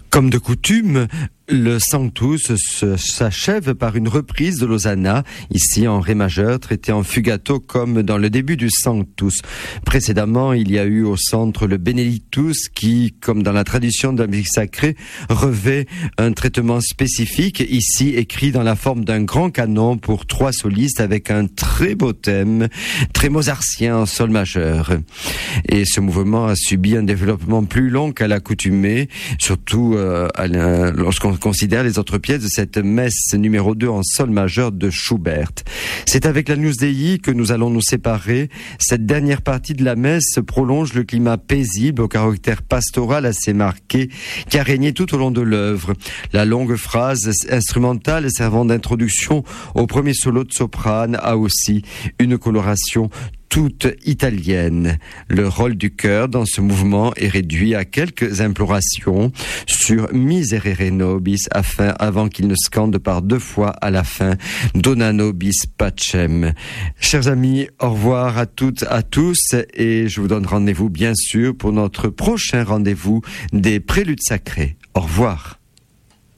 Comme de coutume, le Sanctus s'achève par une reprise de l'Hosanna, ici en Ré majeur, traité en fugato comme dans le début du Sanctus. Précédemment, il y a eu au centre le Benedictus qui, comme dans la tradition de la musique sacrée, revêt un traitement spécifique, ici écrit dans la forme d'un grand canon pour 3 solistes avec un très beau thème, très mozartien en sol majeur. Et ce mouvement a subi un développement plus long qu'à l'accoutumée, surtout lorsqu'on considère les autres pièces de cette messe numéro 2 en sol majeur de Schubert. C'est avec l'Agnus Dei que nous allons nous séparer. Cette dernière partie de la messe prolonge le climat paisible au caractère pastoral assez marqué qui a régné tout au long de l'œuvre. La longue phrase instrumentale servant d'introduction au premier solo de soprane a aussi une coloration toute italienne. Le rôle du chœur dans ce mouvement est réduit à quelques implorations sur Miserere nobis avant qu'il ne scande par 2 fois à la fin Dona nobis pacem. Chers amis, au revoir à toutes, à tous, et je vous donne rendez-vous bien sûr pour notre prochain rendez-vous des Préludes sacrés. Au revoir.